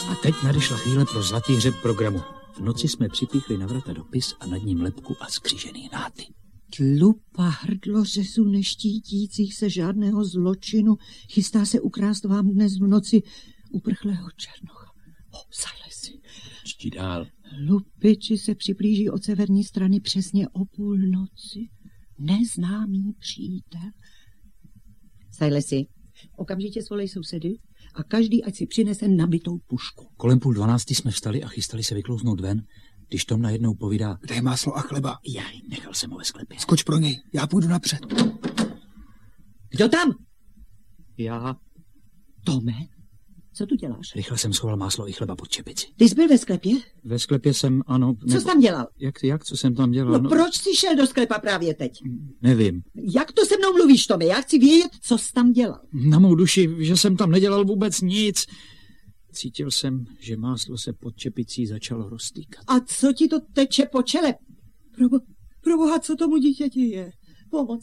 A teď nadešla chvíle pro zlatý hřeb programu. V noci jsme připíchli na vrata dopis a nad ním lebku a skřížený náty. Tlupa hrdlo řezu neštítících se žádného zločinu chystá se ukrást vám dnes v noci uprchlého černocha. Silesi. Čti dál. Lupiči se přiblíží od severní strany přesně o půlnoci. Neznámý přítel. Silesi, okamžitě svolej sousedy a každý ať si přinese nabitou pušku. Kolem 11:30 jsme vstali a chystali se vyklouznout ven, když Tom najednou povídá: Kde je máslo a chleba? Jaj, nechal jsem ho ve sklepě. Skoč pro něj, já půjdu napřed. Kdo tam? Já. Tome, co tu děláš? Rychle jsem schoval máslo i chleba pod čepici. Ty jsi byl ve sklepě? Ve sklepě jsem, ano. Co jsi tam dělal? Jak, co jsem tam dělal? No proč jsi šel do sklepa právě teď? Nevím. Jak to se mnou mluvíš, Tome? Já chci vědět, co jsi tam dělal. Na mou duši, že jsem tam nedělal vůbec nic. Cítil jsem, že máslo se pod čepicí začalo roztýkat. A co ti to teče po čele? Proboha, co tomu dítěti je? Pomoc!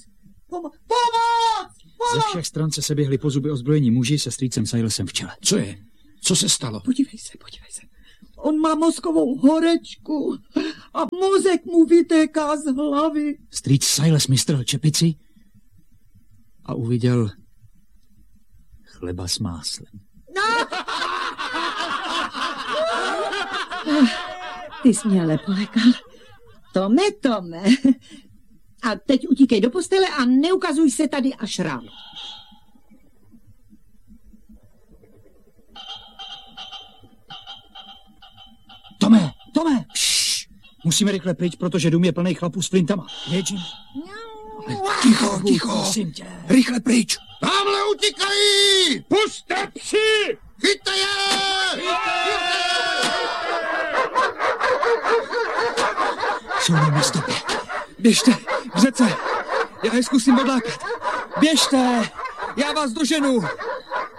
Ze všech stran se seběhli po zuby ozbrojení muži se strýcem Silesem v čele. Co je? Co se stalo? Podívej se. On má mozkovou horečku a mozek mu vytéká z hlavy. Strýc Siles mi strhl čepici a uviděl chleba s máslem. Ty jsi mě ale polekal. Tome. A teď utíkej do postele a neukazuj se tady až ráno. Tome! Pšš, musíme rychle pryč, protože dům je plný chlapů s flintama. Jeďme. Ticho. Prosím tě. Rychle pryč. Tamhle utíkají! Puste psi! Chyťte je! Jsou na mé stopě. Běžte, k řece. Já je zkusím odlákat. Běžte, já vás doženu.